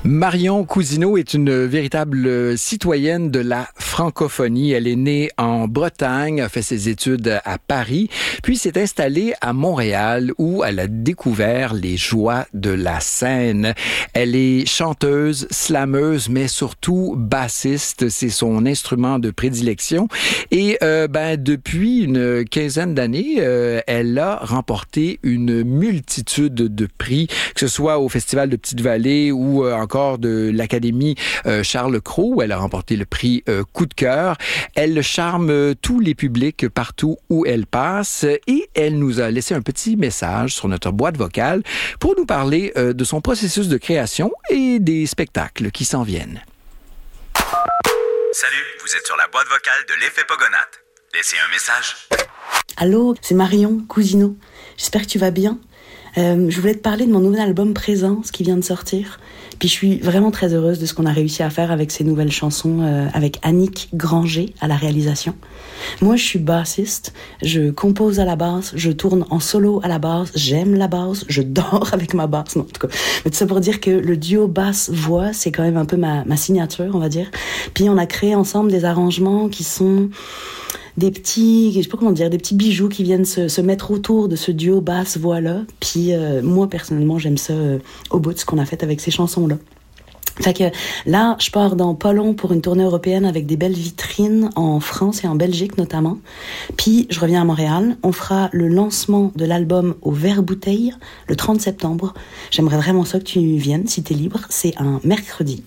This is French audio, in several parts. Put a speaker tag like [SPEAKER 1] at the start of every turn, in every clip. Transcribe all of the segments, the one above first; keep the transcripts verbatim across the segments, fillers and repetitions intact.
[SPEAKER 1] Marion Cousineau est une véritable citoyenne de la francophonie. Elle est née en Bretagne, a fait ses études à Paris, puis s'est installée à Montréal où elle a découvert les joies de la scène. Elle est chanteuse, slameuse, mais surtout bassiste. C'est son instrument de prédilection. Et euh, ben depuis une quinzaine d'années, euh, elle a remporté une multitude de prix, que ce soit au Festival de Petite-Vallée ou euh, encore de l'Académie euh, Charles Cros, où elle a remporté le prix euh, Coup de cœur. Elle charme euh, tous les publics partout où elle passe et elle nous a laissé un petit message sur notre boîte vocale pour nous parler euh, de son processus de création et des spectacles qui s'en viennent.
[SPEAKER 2] Salut, vous êtes sur la boîte vocale de l'Effet Pogonate. Laissez un message.
[SPEAKER 3] Allô, c'est Marion Cousineau. J'espère que tu vas bien. Euh, je voulais te parler de mon nouvel album Présence qui vient de sortir. Puis je suis vraiment très heureuse de ce qu'on a réussi à faire avec ces nouvelles chansons, euh, avec Annick Granger à la réalisation. Moi, je suis bassiste, je compose à la basse, je tourne en solo à la basse, j'aime la basse, je dors avec ma basse, non, en tout cas. Mais tout ça pour dire que le duo basse-voix, c'est quand même un peu ma, ma signature, on va dire. Puis on a créé ensemble des arrangements qui sont des petits, je sais pas comment dire, des petits bijoux qui viennent se, se mettre autour de ce duo basse-voix-là. Puis euh, moi, personnellement, j'aime ça euh, au bout de ce qu'on a fait avec ces chansons-là. Fait que là, je pars dans pas long pour une tournée européenne avec des belles vitrines en France et en Belgique notamment. Puis je reviens à Montréal. On fera le lancement de l'album au Verre-Bouteille le trente septembre. J'aimerais vraiment ça que tu viennes si t'es libre. C'est un mercredi.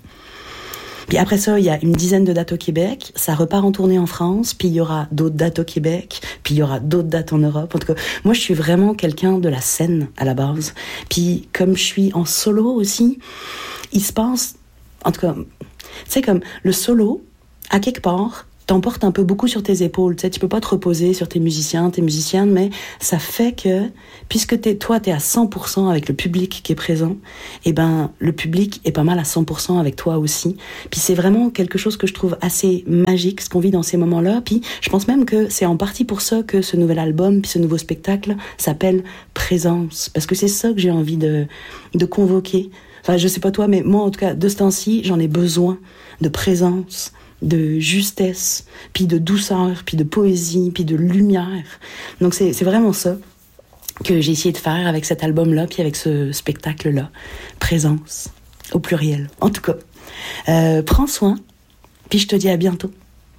[SPEAKER 3] Puis après ça, il y a une dizaine de dates au Québec. Ça repart en tournée en France. Puis il y aura d'autres dates au Québec. Puis il y aura d'autres dates en Europe. En tout cas, moi, je suis vraiment quelqu'un de la scène à la base. Puis comme je suis en solo aussi, il se passe... En tout cas, tu sais, comme le solo, à quelque part, t'emportes un peu beaucoup sur tes épaules. Tu sais, tu peux pas te reposer sur tes musiciens, tes musiciennes, mais ça fait que, puisque t'es, toi, t'es à cent pour cent avec le public qui est présent, eh ben, le public est pas mal à cent pour cent avec toi aussi. Puis c'est vraiment quelque chose que je trouve assez magique, ce qu'on vit dans ces moments-là. Puis je pense même que c'est en partie pour ça que ce nouvel album, puis ce nouveau spectacle s'appelle Présence. Parce que c'est ça que j'ai envie de, de convoquer. Enfin, je sais pas toi, mais moi, en tout cas, de ce temps-ci, j'en ai besoin de présence, de justesse, puis de douceur, puis de poésie, puis de lumière. Donc c'est, c'est vraiment ça que j'ai essayé de faire avec cet album-là, puis avec ce spectacle-là. Présence, au pluriel. En tout cas, euh, prends soin, puis je te dis à bientôt.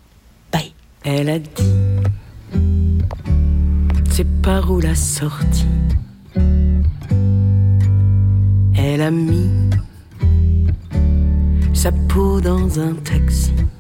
[SPEAKER 3] Bye.
[SPEAKER 4] Elle a dit, c'est par où la sortie. Elle a mis sa peau dans un taxi.